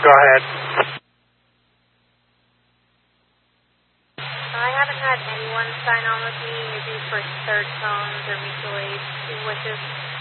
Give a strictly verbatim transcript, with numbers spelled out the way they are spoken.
Go ahead. I haven't had anyone sign on with me, maybe for third phones or mutual aid wishes.